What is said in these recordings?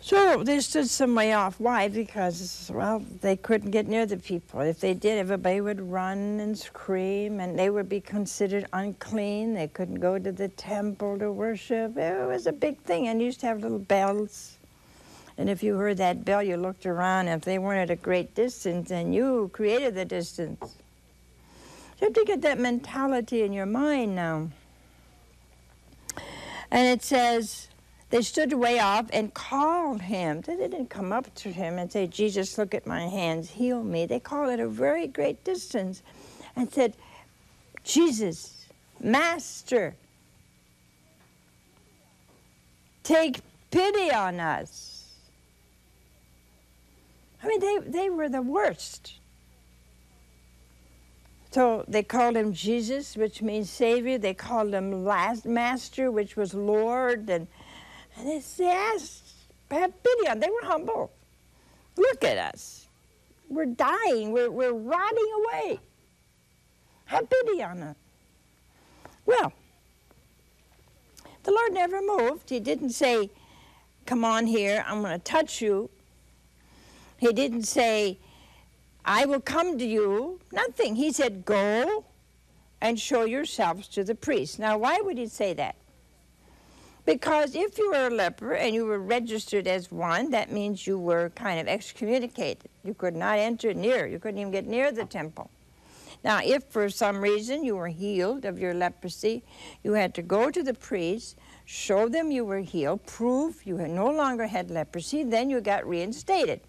So they stood some way off. Why? Because, well, they couldn't get near the people. If they did, everybody would run and scream, and they would be considered unclean. They couldn't go to the temple to worship. It was a big thing, and you used to have little bells. And if you heard that bell, you looked around. If they weren't at a great distance, then you created the distance. You have to get that mentality in your mind now. And it says, they stood way off and called him. They didn't come up to him and say, Jesus, look at my hands, heal me. They called at a very great distance and said, Jesus, Master, take pity on us. I mean, they were the worst. So they called him Jesus, which means Savior. They called him Master, which was Lord. And they asked, have pity on. They were humble. Look at us. We're dying. We're rotting away. Have pity on us. Well, the Lord never moved. He didn't say, come on here, I'm going to touch you. He didn't say, I will come to you. Nothing. He said, go and show yourselves to the priest. Now, why would he say that? Because if you were a leper and you were registered as one, that means you were kind of excommunicated. You could not enter near. You couldn't even get near the temple. Now, if for some reason you were healed of your leprosy, you had to go to the priest, show them you were healed, prove you had no longer had leprosy, then you got reinstated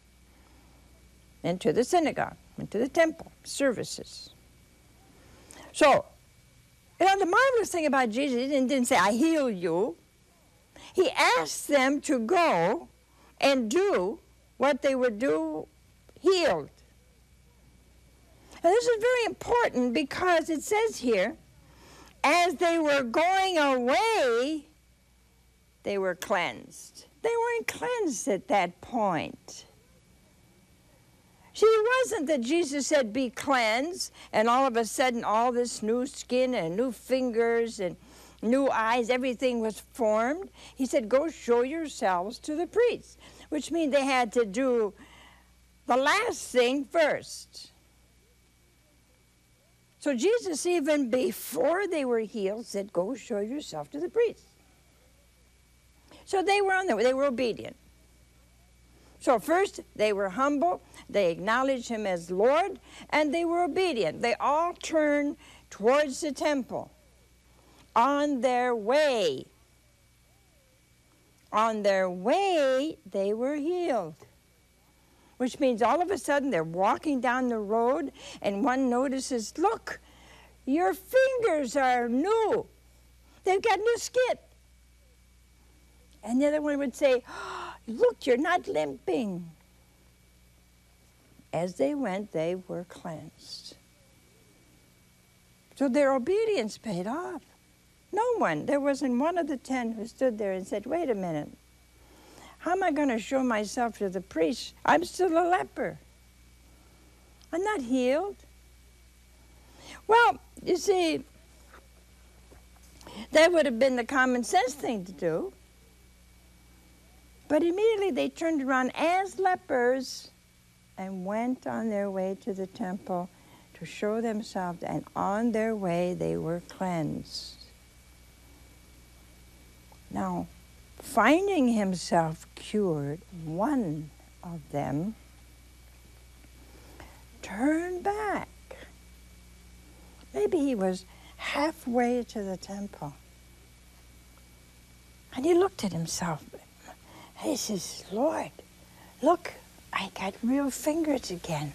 into the synagogue, into the temple, services. So, you know, the marvelous thing about Jesus, he didn't say, I heal you. He asked them to go and do what they would do healed. And this is very important because it says here, as they were going away, they were cleansed. They weren't cleansed at that point. See, it wasn't that Jesus said, be cleansed, and all of a sudden all this new skin and new fingers and new eyes, everything was formed. He said, go show yourselves to the priests, which means they had to do the last thing first. So Jesus, even before they were healed, said, go show yourself to the priests. So they were on their way. They were obedient. So first, they were humble, they acknowledged him as Lord, and they were obedient. They all turned towards the temple. On their way, they were healed. Which means all of a sudden they're walking down the road, and one notices, look, your fingers are new. They've got new skin. And the other one would say, oh, look, you're not limping. As they went, they were cleansed. So their obedience paid off. There wasn't one of the 10 who stood there and said, wait a minute, how am I going to show myself to the priest? I'm still a leper. I'm not healed. Well, you see, that would have been the common sense thing to do. But immediately they turned around as lepers and went on their way to the temple to show themselves, and on their way they were cleansed. Now, finding himself cured, one of them turned back. Maybe he was halfway to the temple. And he looked at himself. He says, Lord, look, I got real fingers again.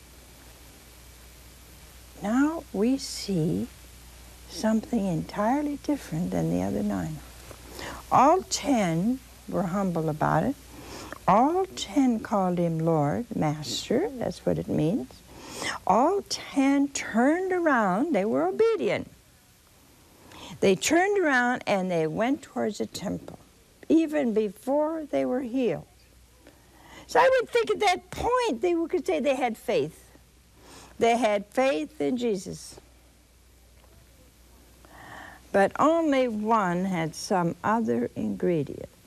Now we see something entirely different than the other 9. All 10 were humble about it. All 10 called him Lord, Master, that's what it means. All 10 turned around, they were obedient. They turned around and they went towards the temple, even before they were healed. So I would think at that point they could say they had faith. They had faith in Jesus. But only one had some other ingredient.